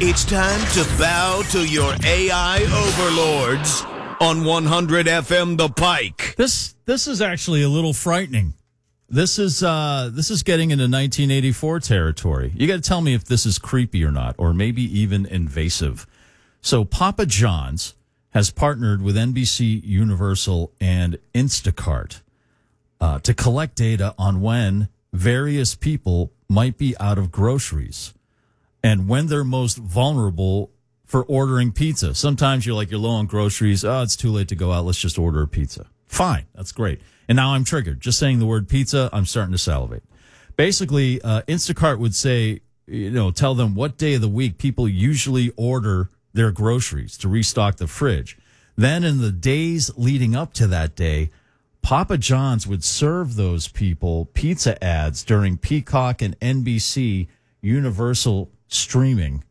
It's time to bow to your AI overlords on 100 FM The Pike. This is actually a little frightening. This is getting into 1984 territory. You got to tell me if this is creepy or not, or maybe even invasive. So Papa John's has partnered with NBC Universal and Instacart to collect data on when various people might be out of groceries and when they're most vulnerable for ordering pizza. Sometimes you're low on groceries. Oh, it's too late to go out. Let's just order a pizza. Fine. That's great. And now I'm triggered. Just saying the word pizza, I'm starting to salivate. Basically, Instacart would say, tell them what day of the week people usually order their groceries to restock the fridge. Then in the days leading up to that day, Papa John's would serve those people pizza ads during Peacock and NBC Universal streaming.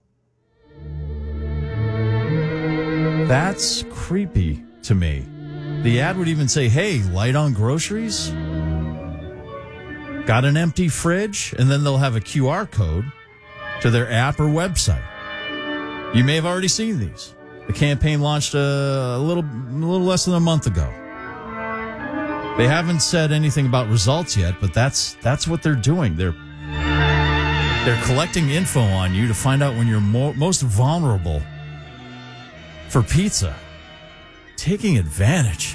That's creepy to me. The ad would even say, hey, light on groceries? Got an empty fridge? And then they'll have a QR code to their app or website. You may have already seen these. The campaign launched a little less than a month ago. They haven't said anything about results yet, but that's what they're doing. They're collecting info on you to find out when you're most vulnerable for pizza. Taking advantage.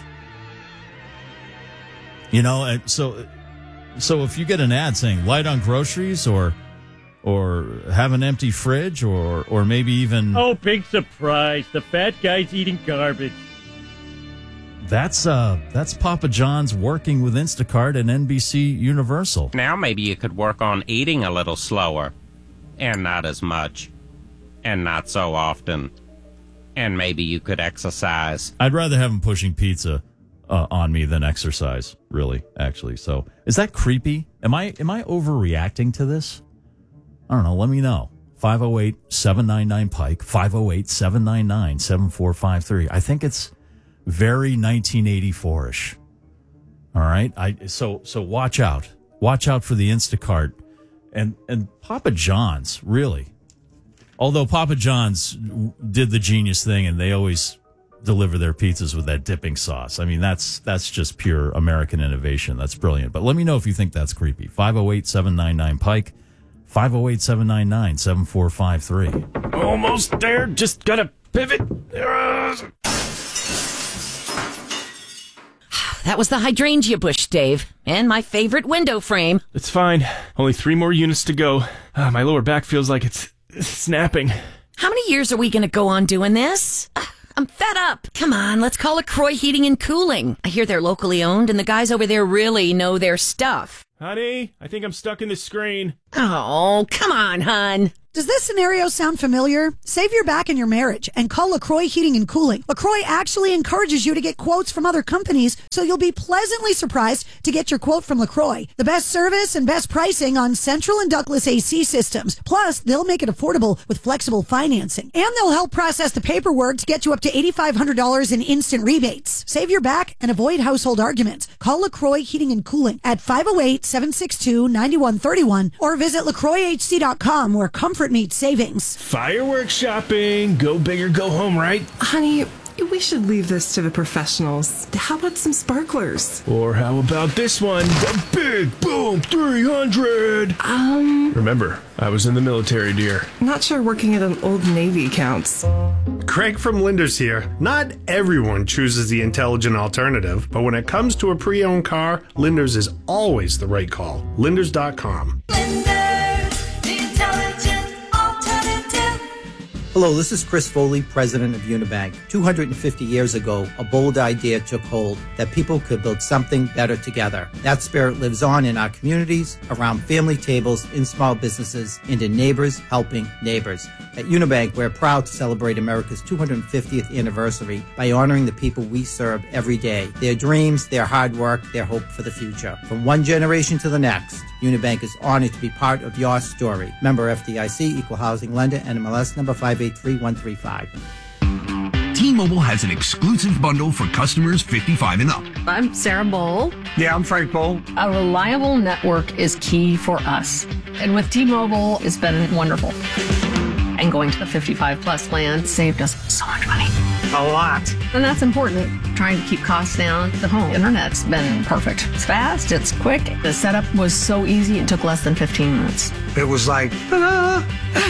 So if you get an ad saying light on groceries or have an empty fridge or maybe even... Oh, big surprise. The fat guy's eating garbage. That's Papa John's working with Instacart and NBC Universal. Now maybe you could work on eating a little slower. And not as much. And not so often. And maybe you could exercise. I'd rather have them pushing pizza on me than exercise, really, actually. So is that creepy? Am I overreacting to this? I don't know. Let me know. 508-799-PIKE, 508-799-7453. I think it's very 1984-ish. All right? So watch out. Watch out for the Instacart. And Papa John's, really. Although Papa John's did the genius thing, and they always deliver their pizzas with that dipping sauce. I mean, that's just pure American innovation. That's brilliant. But let me know if you think that's creepy. 508-799-PIKE, 508-799-7453. Almost there. Just gotta pivot. That was the hydrangea bush, Dave, and my favorite window frame. It's fine. Only 3 more units to go. My lower back feels like it's snapping. How many years are we going to go on doing this? I'm fed up. Come on, let's call LaCroix Heating and Cooling. I hear they're locally owned, and the guys over there really know their stuff. Honey, I think I'm stuck in the screen. Oh, come on, hon. Does this scenario sound familiar? Save your back in your marriage and call LaCroix Heating and Cooling. LaCroix actually encourages you to get quotes from other companies, so you'll be pleasantly surprised to get your quote from LaCroix. The best service and best pricing on central and ductless AC systems. Plus, they'll make it affordable with flexible financing. And they'll help process the paperwork to get you up to $8,500 in instant rebates. Save your back and avoid household arguments. Call LaCroix Heating and Cooling at 508-762-9131 or visit LaCroixHC.com, where comfort meets savings. Fireworks shopping. Go big or go home, right? Honey, we should leave this to the professionals. How about some sparklers? Or how about this one? The Big Boom 300! Remember, I was in the military, dear. Not sure working at an Old Navy counts. Craig from Linders here. Not everyone chooses the intelligent alternative, but when it comes to a pre-owned car, Linders is always the right call. Linders.com. Hello, this is Chris Foley, president of Unibank. 250 years ago, a bold idea took hold that people could build something better together. That spirit lives on in our communities, around family tables, in small businesses, and in neighbors helping neighbors. At Unibank, we're proud to celebrate America's 250th anniversary by honoring the people we serve every day, their dreams, their hard work, their hope for the future. From one generation to the next, Unibank is honored to be part of your story. Member FDIC, Equal Housing Lender, NMLS number 583135. T-Mobile has an exclusive bundle for customers 55 and up. I'm Sarah Bowl. Yeah, I'm Frank Bowl. A reliable network is key for us. And with T-Mobile, it's been wonderful. And going to the 55 plus plan saved us so much money. A lot. And that's important. Trying to keep costs down. The home internet's been perfect. It's fast, it's quick. The setup was so easy, it took less than 15 minutes. It was like, ta-da!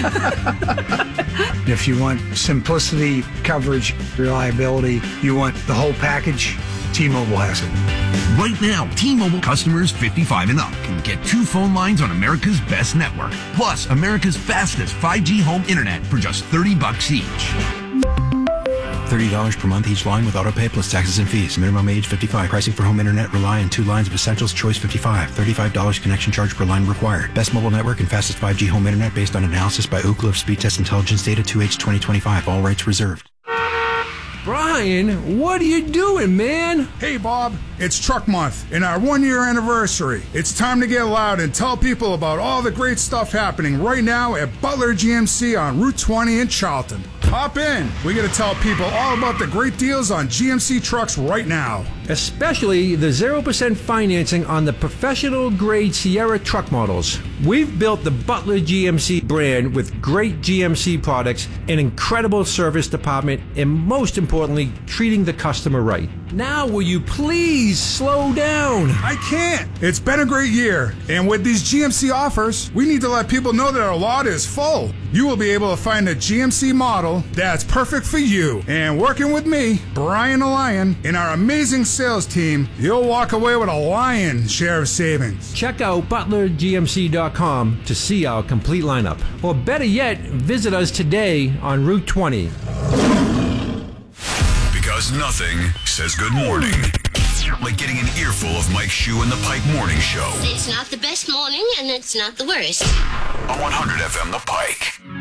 If you want simplicity, coverage, reliability, you want the whole package, T-Mobile has it. Right now, T-Mobile customers 55 and up can get 2 phone lines on America's best network, plus America's fastest 5G home internet for just $30 each. $30 per month each line with autopay plus taxes and fees. Minimum age 55. Pricing for home internet rely on 2 lines of Essentials Choice 55. $35 connection charge per line required. Best mobile network and fastest 5G home internet based on analysis by Ookla of Speed Test Intelligence data 2H 2025. All rights reserved. Brian, what are you doing, man? Hey, Bob, it's Truck Month and our 1-year anniversary. It's time to get loud and tell people about all the great stuff happening right now at Butler GMC on Route 20 in Charlton. Hop in. We're going to tell people all about the great deals on GMC trucks right now. Especially the 0% financing on the professional-grade Sierra truck models. We've built the Butler GMC brand with great GMC products, an incredible service department, and most importantly, treating the customer right. Now, will you please slow down? I can't. It's been a great year. And with these GMC offers, we need to let people know that our lot is full. You will be able to find a GMC model that's perfect for you. And working with me, Brian the Lion, and our amazing sales team, you'll walk away with a lion's share of savings. Check out butlergmc.com to see our complete lineup. Or better yet, visit us today on Route 20. Because nothing says good morning like getting an earful of Mike Shue and the Pike Morning Show. It's not the best morning, and it's not the worst. On 100 FM, The Pike.